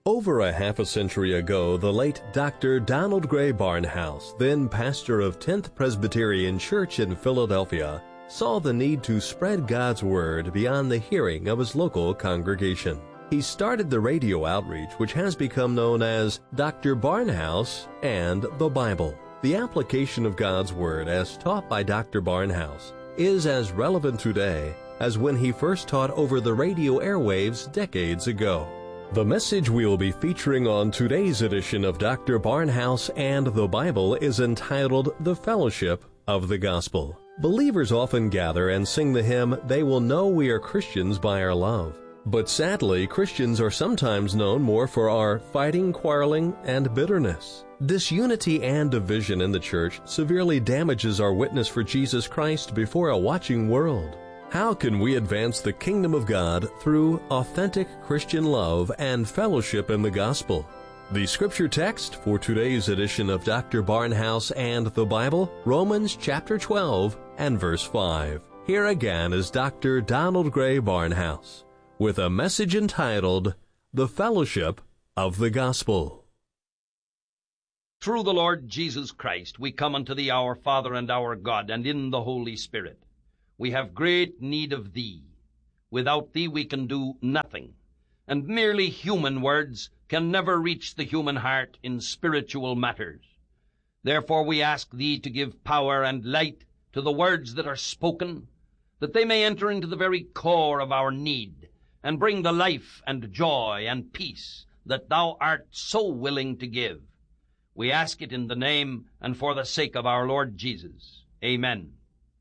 Over a half a century ago, the late Dr. Donald Gray Barnhouse, then pastor of 10th Presbyterian Church in Philadelphia, saw the need to spread God's Word beyond the hearing of his local congregation. He started the radio outreach which has become known as Dr. Barnhouse and the Bible. The application of God's Word as taught by Dr. Barnhouse is as relevant today as when he first taught over the radio airwaves decades ago. The message we will be featuring on today's edition of Dr. Barnhouse and the Bible is entitled The Fellowship of the Gospel. Believers often gather and sing the hymn, "They will know we are Christians by our love." But sadly, Christians are sometimes known more for our fighting, quarreling, and bitterness. Disunity and division in the church severely damages our witness for Jesus Christ before a watching world. How can we advance the kingdom of God through authentic Christian love and fellowship in the gospel? The scripture text for today's edition of Dr. Barnhouse and the Bible, Romans chapter 12 and verse 5. Here again is Dr. Donald Gray Barnhouse with a message entitled, The Fellowship of the Gospel. Through the Lord Jesus Christ we come unto thee, our Father and our God, and in the Holy Spirit. We have great need of thee. Without thee we can do nothing, and merely human words can never reach the human heart in spiritual matters. Therefore we ask thee to give power and light to the words that are spoken, that they may enter into the very core of our need, and bring the life and joy and peace that thou art so willing to give. We ask it in the name and for the sake of our Lord Jesus. Amen.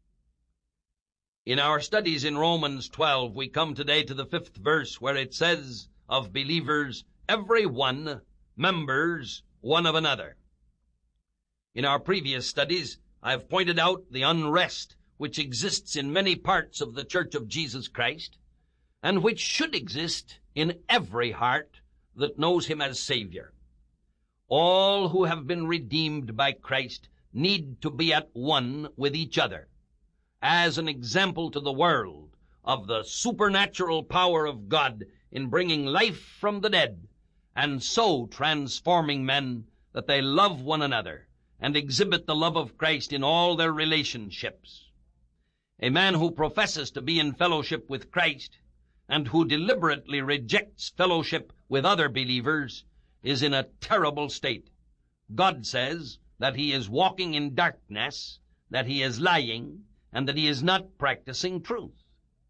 In our studies in Romans 12, we come today to the 5th verse, where it says of believers, every one members one of another. In our previous studies, I have pointed out the unrest which exists in many parts of the Church of Jesus Christ, and which should exist in every heart that knows him as Savior. All who have been redeemed by Christ need to be at one with each other, as an example to the world of the supernatural power of God in bringing life from the dead, and so transforming men that they love one another and exhibit the love of Christ in all their relationships. A man who professes to be in fellowship with Christ and who deliberately rejects fellowship with other believers is in a terrible state. God says that he is walking in darkness, that he is lying, and that he is not practicing truth.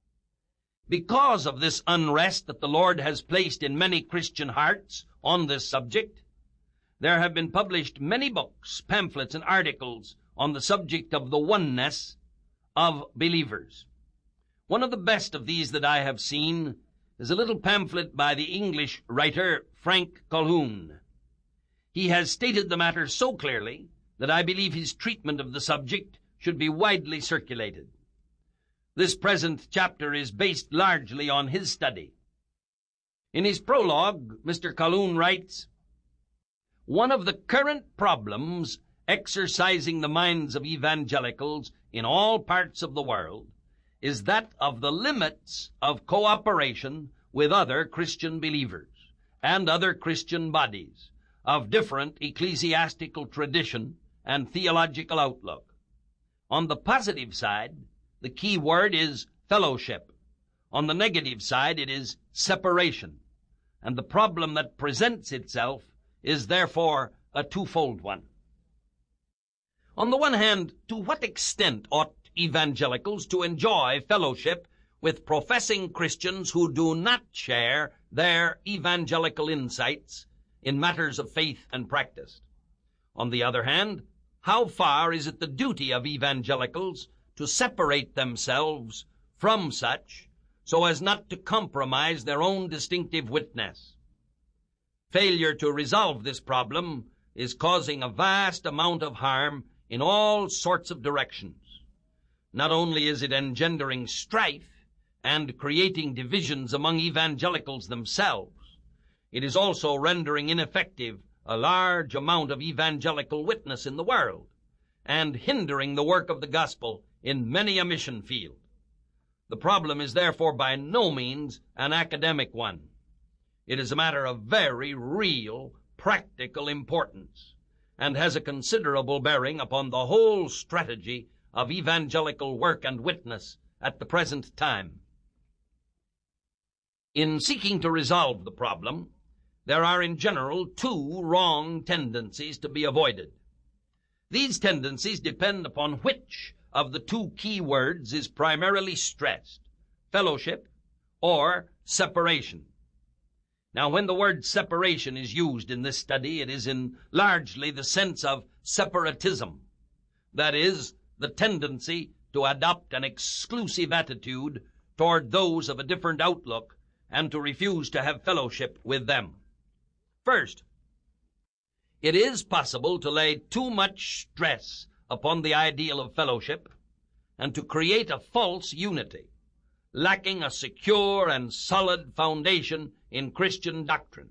Because of this unrest that the Lord has placed in many Christian hearts on this subject, there have been published many books, pamphlets, and articles on the subject of the oneness of believers. One of the best of these that I have seen is a little pamphlet by the English writer Frank Calhoun. He has stated the matter so clearly that I believe his treatment of the subject should be widely circulated. This present chapter is based largely on his study. In his prologue, Mr. Calhoun writes, "One of the current problems exercising the minds of evangelicals in all parts of the world is that of the limits of cooperation with other Christian believers and other Christian bodies of different ecclesiastical tradition and theological outlook. On the positive side, the key word is fellowship. On the negative side, it is separation. And the problem that presents itself is therefore a twofold one. On the one hand, to what extent ought evangelicals to enjoy fellowship with professing Christians who do not share their evangelical insights in matters of faith and practice? On the other hand, how far is it the duty of evangelicals to separate themselves from such so as not to compromise their own distinctive witness? Failure to resolve this problem is causing a vast amount of harm in all sorts of directions. Not only is it engendering strife and creating divisions among evangelicals themselves, it is also rendering ineffective a large amount of evangelical witness in the world, and hindering the work of the gospel in many a mission field. The problem is therefore by no means an academic one. It is a matter of very real, practical importance, and has a considerable bearing upon the whole strategy of evangelical work and witness at the present time. In seeking to resolve the problem, there are in general two wrong tendencies to be avoided. These tendencies depend upon which of the two key words is primarily stressed, fellowship or separation. Now, when the word separation is used in this study, it is in largely the sense of separatism. That is, the tendency to adopt an exclusive attitude toward those of a different outlook and to refuse to have fellowship with them. First, it is possible to lay too much stress upon the ideal of fellowship and to create a false unity, lacking a secure and solid foundation in Christian doctrine.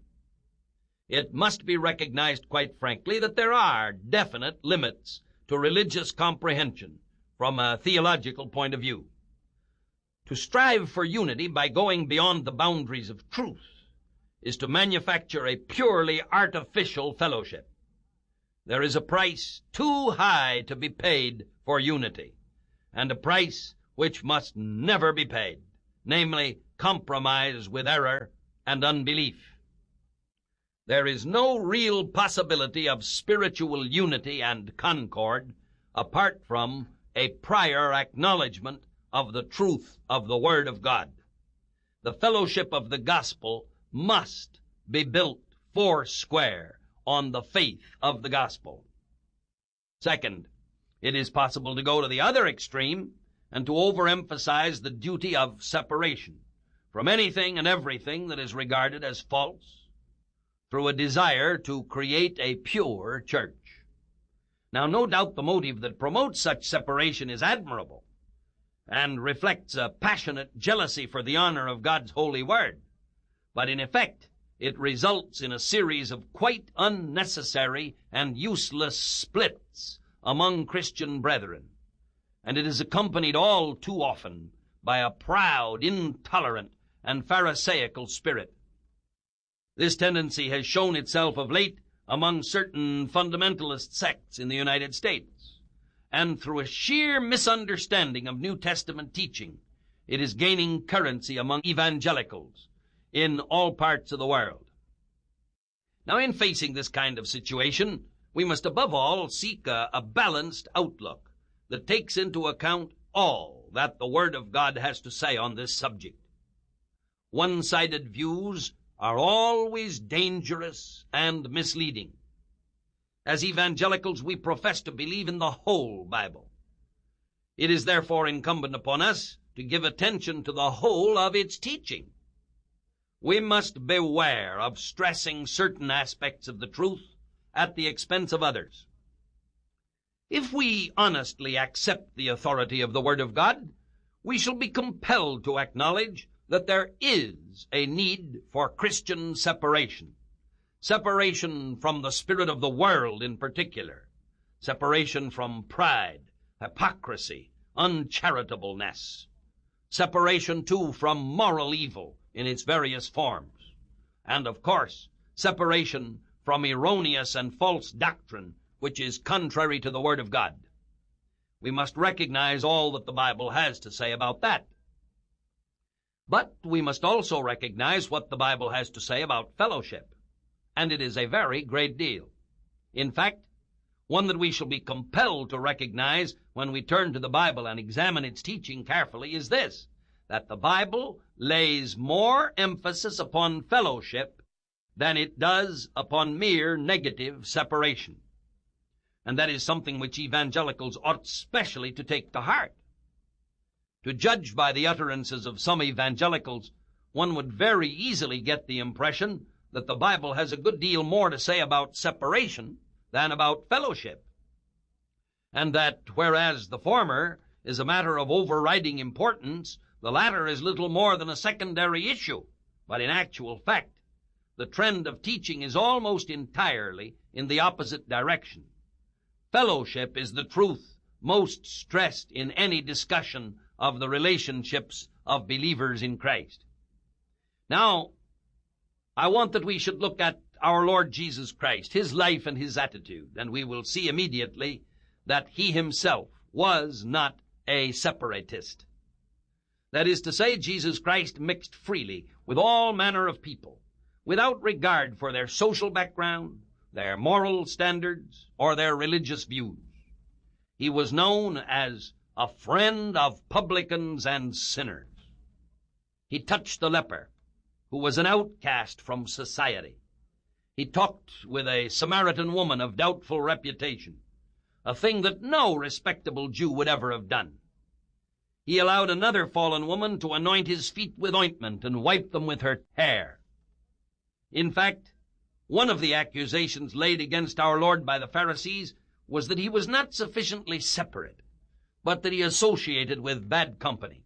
It must be recognized quite frankly that there are definite limits to religious comprehension from a theological point of view. To strive for unity by going beyond the boundaries of truth is to manufacture a purely artificial fellowship. There is a price too high to be paid for unity, and a price which must never be paid, namely compromise with error and unbelief. There is no real possibility of spiritual unity and concord apart from a prior acknowledgement of the truth of the Word of God. The fellowship of the gospel must be built foursquare on the faith of the gospel. Second, it is possible to go to the other extreme and to overemphasize the duty of separation from anything and everything that is regarded as false through a desire to create a pure church. Now, no doubt the motive that promotes such separation is admirable and reflects a passionate jealousy for the honor of God's holy word. But in effect, it results in a series of quite unnecessary and useless splits among Christian brethren, and it is accompanied all too often by a proud, intolerant, and pharisaical spirit. This tendency has shown itself of late among certain fundamentalist sects in the United States, and through a sheer misunderstanding of New Testament teaching, it is gaining currency among evangelicals in all parts of the world. Now, in facing this kind of situation, we must above all seek a balanced outlook that takes into account all that the Word of God has to say on this subject. One-sided views are always dangerous and misleading. As evangelicals, we profess to believe in the whole Bible. It is therefore incumbent upon us to give attention to the whole of its teaching. We must beware of stressing certain aspects of the truth at the expense of others. If we honestly accept the authority of the Word of God, we shall be compelled to acknowledge that there is a need for Christian separation. Separation from the spirit of the world in particular. Separation from pride, hypocrisy, uncharitableness. Separation, too, from moral evil in its various forms. And, of course, separation from erroneous and false doctrine which is contrary to the Word of God. We must recognize all that the Bible has to say about that. But we must also recognize what the Bible has to say about fellowship, and it is a very great deal. In fact, one that we shall be compelled to recognize when we turn to the Bible and examine its teaching carefully is this, that the Bible lays more emphasis upon fellowship than it does upon mere negative separation. And that is something which evangelicals ought specially to take to heart. To judge by the utterances of some evangelicals, one would very easily get the impression that the Bible has a good deal more to say about separation than about fellowship, and that whereas the former is a matter of overriding importance, the latter is little more than a secondary issue. But in actual fact, the trend of teaching is almost entirely in the opposite direction. Fellowship is the truth most stressed in any discussion of the relationships of believers in Christ. Now, I want that we should look at our Lord Jesus Christ, his life and his attitude, and we will see immediately that he himself was not a separatist. That is to say, Jesus Christ mixed freely with all manner of people, without regard for their social background, their moral standards, or their religious views. He was known as a friend of publicans and sinners. He touched the leper, who was an outcast from society. He talked with a Samaritan woman of doubtful reputation, a thing that no respectable Jew would ever have done. He allowed another fallen woman to anoint his feet with ointment and wipe them with her hair. In fact, one of the accusations laid against our Lord by the Pharisees was that he was not sufficiently separate, but that he associated with bad company.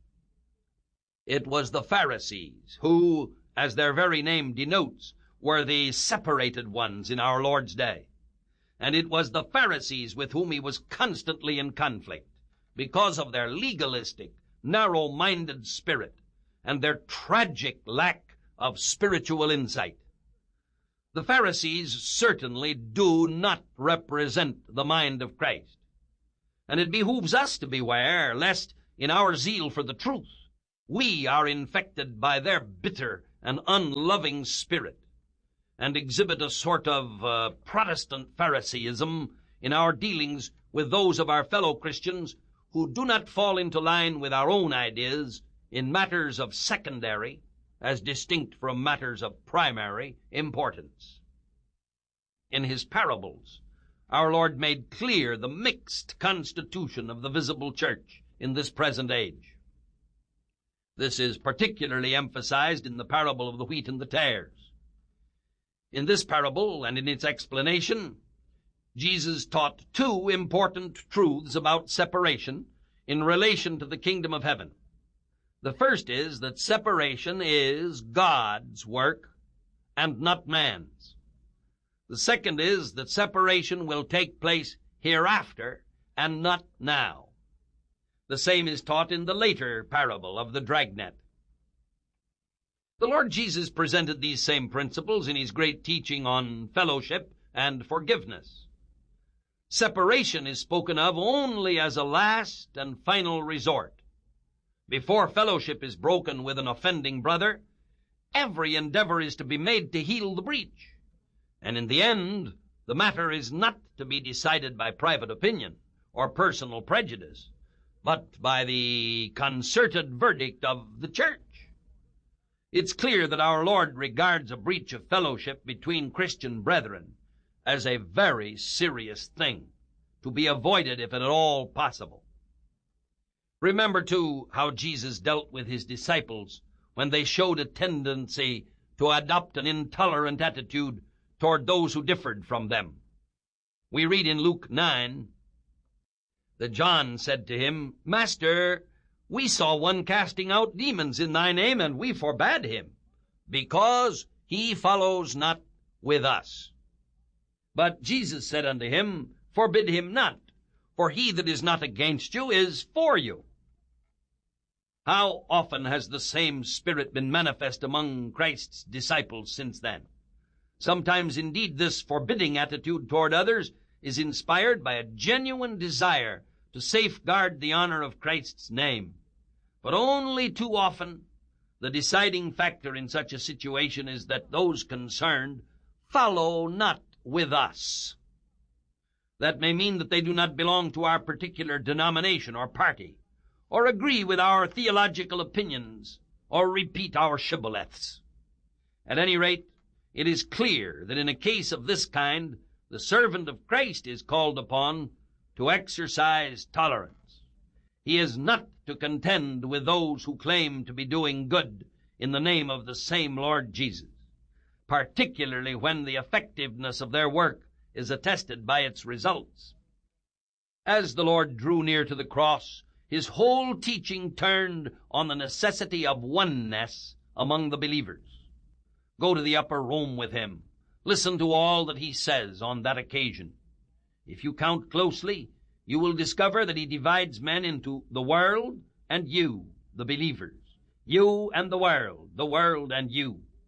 It was the Pharisees who, as their very name denotes, were the separated ones in our Lord's day. And it was the Pharisees with whom he was constantly in conflict because of their legalistic, narrow-minded spirit and their tragic lack of spiritual insight. The Pharisees certainly do not represent the mind of Christ. And it behooves us to beware lest, in our zeal for the truth, we are infected by their bitter and unloving spirit and exhibit a sort of Protestant Phariseeism in our dealings with those of our fellow Christians who do not fall into line with our own ideas in matters of secondary, as distinct from matters of primary importance. In his parables, our Lord made clear the mixed constitution of the visible church in this present age. This is particularly emphasized in the parable of the wheat and the tares. In this parable and in its explanation, Jesus taught two important truths about separation in relation to the kingdom of heaven. The first is that separation is God's work and not man's. The second is that separation will take place hereafter and not now. The same is taught in the later parable of the dragnet. The Lord Jesus presented these same principles in his great teaching on fellowship and forgiveness. Separation is spoken of only as a last and final resort. Before fellowship is broken with an offending brother, every endeavor is to be made to heal the breach. And in the end, the matter is not to be decided by private opinion or personal prejudice, but by the concerted verdict of the church. It's clear that our Lord regards a breach of fellowship between Christian brethren as a very serious thing, to be avoided if at all possible. Remember, too, how Jesus dealt with his disciples when they showed a tendency to adopt an intolerant attitude toward those who differed from them. We read in Luke 9 that John said to him, "Master, we saw one casting out demons in thy name, and we forbade him, because he follows not with us. But Jesus said unto him, Forbid him not, for he that is not against you is for you." How often has the same spirit been manifest among Christ's disciples since then? Sometimes, indeed, this forbidding attitude toward others is inspired by a genuine desire to safeguard the honor of Christ's name. But only too often, the deciding factor in such a situation is that those concerned follow not with us. That may mean that they do not belong to our particular denomination or party, or agree with our theological opinions, or repeat our shibboleths. At any rate, it is clear that in a case of this kind, the servant of Christ is called upon to exercise tolerance. He is not to contend with those who claim to be doing good in the name of the same Lord Jesus, particularly when the effectiveness of their work is attested by its results. As the Lord drew near to the cross, his whole teaching turned on the necessity of oneness among the believers. Go to the upper room with him. Listen to all that he says on that occasion. If you count closely, you will discover that he divides men into the world and you, the believers. You and the world and you.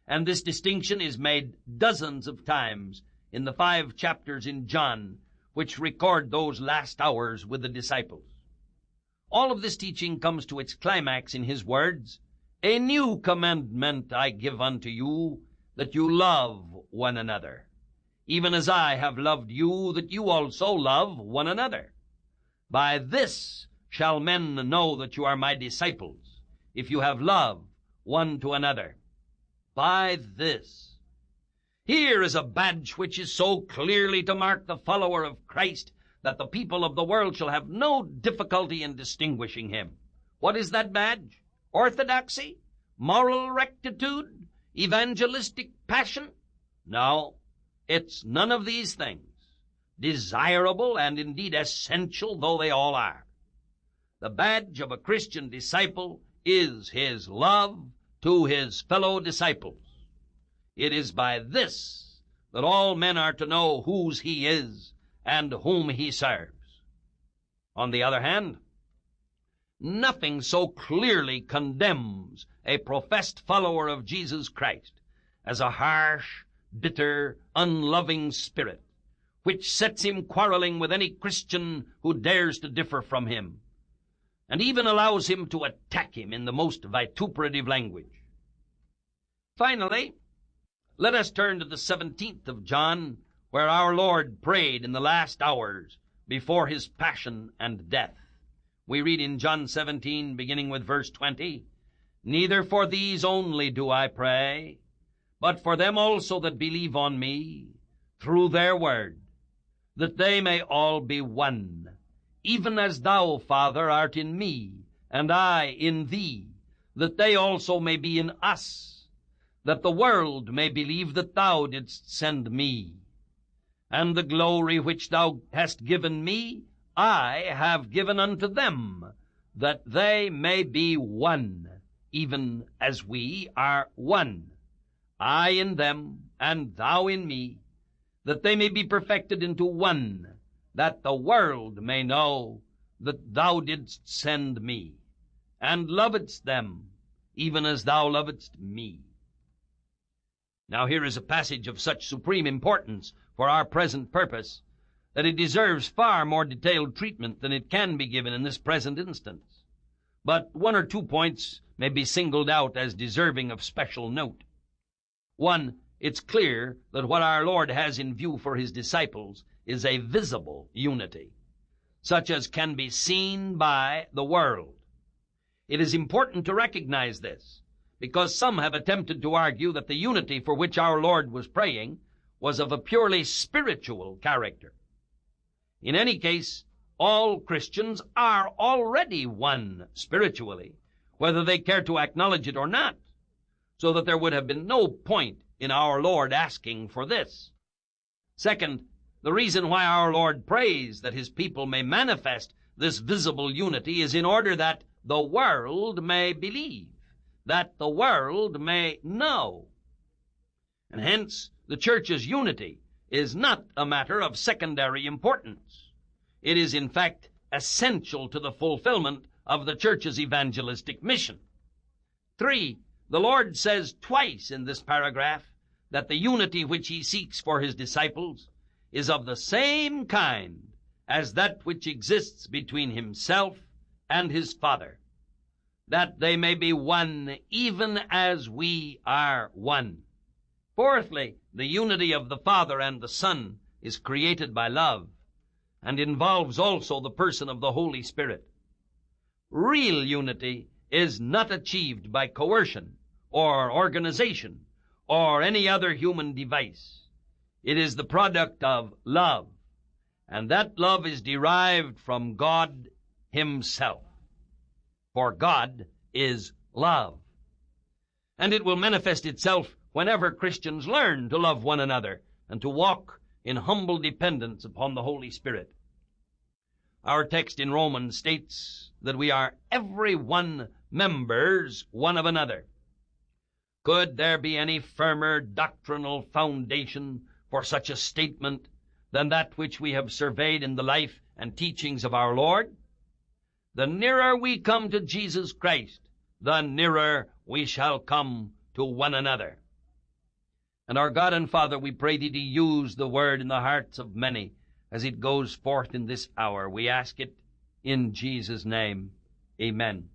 And this distinction is made dozens of times in the 5 chapters in John, which record those last hours with the disciples. All of this teaching comes to its climax in his words, "A new commandment I give unto you, that you love one another. Even as I have loved you, that you also love one another. By this shall men know that you are my disciples, if you have love one to another." By this. Here is a badge which is so clearly to mark the follower of Christ that the people of the world shall have no difficulty in distinguishing him. What is that badge? Orthodoxy? Moral rectitude? Evangelistic passion? No, it's none of these things, desirable and indeed essential though they all are. The badge of a Christian disciple is his love to his fellow disciples. It is by this that all men are to know whose he is and whom he serves. On the other hand, nothing so clearly condemns a professed follower of Jesus Christ as a harsh, bitter, unloving spirit, which sets him quarreling with any Christian who dares to differ from him, and even allows him to attack him in the most vituperative language. Finally, let us turn to the 17th of John, where our Lord prayed in the last hours before his passion and death. We read in John 17, beginning with verse 20, "Neither for these only do I pray, but for them also that believe on me through their word, that they may all be one, even as thou, Father, art in me, and I in thee, that they also may be in us, that the world may believe that thou didst send me. And the glory which thou hast given me, I have given unto them, that they may be one, even as we are one. I in them, and thou in me, that they may be perfected into one, that the world may know that thou didst send me, and lovedst them, even as thou lovedst me." Now here is a passage of such supreme importance for our present purpose that it deserves far more detailed treatment than it can be given in this present instance. But 1 or 2 points may be singled out as deserving of special note. One, it's clear that what our Lord has in view for his disciples is a visible unity, such as can be seen by the world. It is important to recognize this, because some have attempted to argue that the unity for which our Lord was praying was of a purely spiritual character. In any case, all Christians are already one spiritually, whether they care to acknowledge it or not, so that there would have been no point in our Lord asking for this. Second, the reason why our Lord prays that his people may manifest this visible unity is in order that the world may believe, that the world may know. And hence, the church's unity is not a matter of secondary importance. It is, in fact, essential to the fulfillment of the church's evangelistic mission. 3, the Lord says twice in this paragraph that the unity which he seeks for his disciples is of the same kind as that which exists between himself and his Father, that they may be one even as we are one. Fourthly, the unity of the Father and the Son is created by love and involves also the person of the Holy Spirit. Real unity is not achieved by coercion or organization or any other human device. It is the product of love, and that love is derived from God himself. For God is love. And it will manifest itself whenever Christians learn to love one another and to walk in humble dependence upon the Holy Spirit. Our text in Romans states that we are every one members one of another. Could there be any firmer doctrinal foundation for such a statement than that which we have surveyed in the life and teachings of our Lord? The nearer we come to Jesus Christ, the nearer we shall come to one another. And our God and Father, we pray thee to use the word in the hearts of many as it goes forth in this hour. We ask it in Jesus' name. Amen.